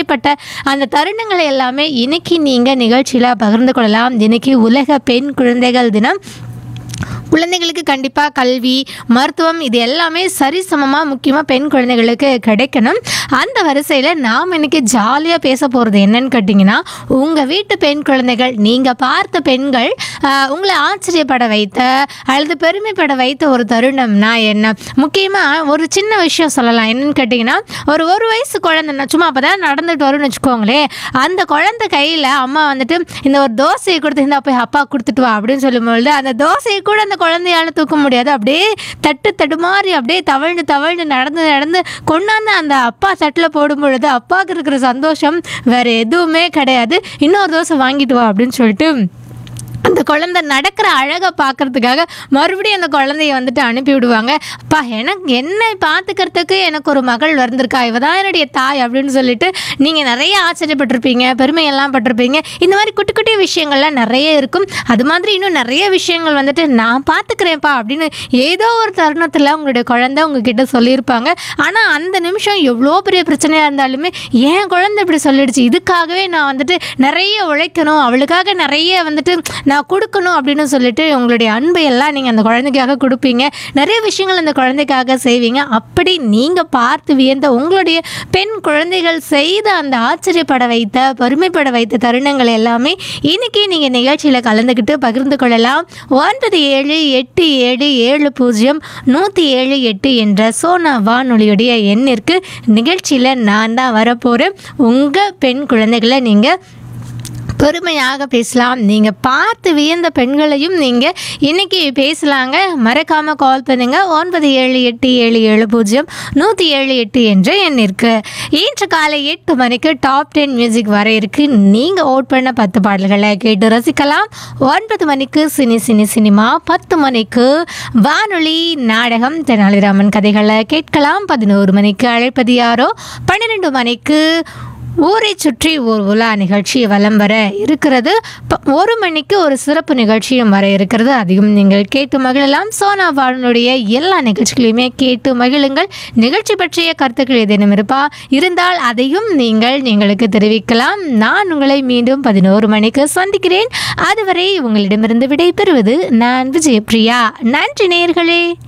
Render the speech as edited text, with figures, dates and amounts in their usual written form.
அப்படிப்பட்ட அந்த தருணங்களை எல்லாமே இன்னைக்கு நீங்கள் நிகழ்ச்சியில் பகிர்ந்து கொள்ளலாம். இன்னைக்கு உலக பெண் குழந்தைகள் தினம். குழந்தைகளுக்கு கண்டிப்பாக கல்வி, மருத்துவம் இது எல்லாமே சரிசமமாக முக்கியமாக பெண் குழந்தைகளுக்கு கிடைக்கணும். அந்த வரிசையில் நாம் இன்னைக்கு ஜாலியாக பேச போகிறது என்னன்னு கேட்டிங்கன்னா, உங்கள் வீட்டு பெண் குழந்தைகள், நீங்கள் பார்த்த பெண்கள் உங்களை ஆச்சரியப்பட வைத்த அல்லது பெருமைப்பட வைத்த ஒரு தருணம்னா என்ன? முக்கியமாக ஒரு சின்ன விஷயம் சொல்லலாம். என்னன்னு கேட்டிங்கன்னா, ஒரு வயசு குழந்தைன்னா சும்மா அப்போ தான் நடந்துட்டு வரும்னு வச்சுக்கோங்களேன். அந்த குழந்தை கையில் அம்மா வந்துட்டு இந்த ஒரு தோசையை கொடுத்து இந்த போய் அப்பா கொடுத்துட்டு வா அப்படின்னு சொல்லும்பொழுது அந்த தோசையை கூட அந்த குழந்தையால தூக்க முடியாது. அப்படியே தடுமாறி அப்படியே தவழ்ந்து நடந்து கொண்டாந்து அந்த அப்பா தட்டில் போடும் பொழுது அப்பாவுக்கு இருக்கிற சந்தோஷம் வேற எதுவுமே கிடையாது. இன்னொரு தோசை வாங்கிட்டு வா அப்படின்னு சொல்லிட்டு அந்த குழந்தை நடக்கிற அழகை பார்க்கறதுக்காக மறுபடியும் அந்த குழந்தைய வந்துட்டு அனுப்பி விடுவாங்க. அப்பா எனக்கு என்னை பார்த்துக்கிறதுக்கு எனக்கு ஒரு மகள் வந்திருக்கா, இவ தான் என்னுடைய தாய் அப்படின்னு சொல்லிட்டு நீங்கள் நிறைய ஆச்சரியப்பட்டிருப்பீங்க, பெருமையெல்லாம் பட்டிருப்பீங்க. இந்த மாதிரி குட்டி குட்டி விஷயங்கள்லாம் நிறைய இருக்கும். அது மாதிரி இன்னும் நிறைய விஷயங்கள் வந்துட்டு நான் பார்த்துக்கிறேன்ப்பா அப்படின்னு ஏதோ ஒரு தருணத்தில் உங்களுடைய குழந்தை உங்ககிட்ட சொல்லியிருப்பாங்க. ஆனால் அந்த நிமிஷம் எவ்வளோ பெரிய பிரச்சனையாக இருந்தாலுமே என் குழந்தை இப்படி சொல்லிடுச்சு, இதுக்காகவே நான் வந்துட்டு நிறைய உழைக்கணும், அவளுக்காக நிறைய வந்துட்டு நான் கொடுக்கணும் அப்படின்னு சொல்லிட்டு உங்களுடைய அன்பை எல்லாம் நீங்கள் அந்த குழந்தைக்காக கொடுப்பீங்க. நிறைய விஷயங்கள் அந்த குழந்தைக்காக செய்வீங்க. அப்படி நீங்கள் பார்த்து வியந்த உங்களுடைய பெண் குழந்தைகள் செய்த அந்த ஆச்சரியப்பட வைத்த, பெருமைப்பட வைத்த தருணங்கள் எல்லாமே இன்னைக்கு நீங்கள் நிகழ்ச்சியில் கலந்துக்கிட்டு பகிர்ந்து கொள்ளலாம். 9787700178 என்ற சோனா வானொலியுடைய எண்ணிற்கு நிகழ்ச்சியில் நான் தான் வரப்போகிறேன். உங்கள் பெண் குழந்தைகளை நீங்கள் பெருமையாக பேசலாம். நீங்கள் பார்த்து வியந்த பெண்களையும் நீங்கள் இன்றைக்கி பேசலாங்க. மறக்காமல் கால் பண்ணுங்க 9787700178 என்ற எண்ணிற்கு. இன்று காலை 8 மணிக்கு டாப் 10 மியூசிக் வர இருக்கு. நீங்கள் ஓட் பண்ண 10 பாடல்களை கேட்டு ரசிக்கலாம். 9 மணிக்கு சினிமா, 10 மணிக்கு வானொலி நாடகம் தெனாலிராமன் கதைகளை கேட்கலாம். 11 மணிக்கு அழைப்பது யாரோ, 12 மணிக்கு ஊரை சுற்றி ஒரு உலா நிகழ்ச்சி வலம் வர இருக்கிறது. 1 மணிக்கு ஒரு சிறப்பு நிகழ்ச்சியும் வர இருக்கிறது. அதையும் நீங்கள் கேட்டு மகிழலாம். சோனா வானொலியுடைய எல்லா நிகழ்ச்சிகளையுமே கேட்டு மகிழுங்கள். நிகழ்ச்சி பற்றிய கருத்துக்கள் ஏதேனும் இருந்தால் அதையும் எங்களுக்கு தெரிவிக்கலாம். நான் உங்களை மீண்டும் 11 மணிக்கு சந்திக்கிறேன். அதுவரை உங்களிடமிருந்து விடை பெறுவது நான் விஜயபிரியா. நன்றி நேயர்களே.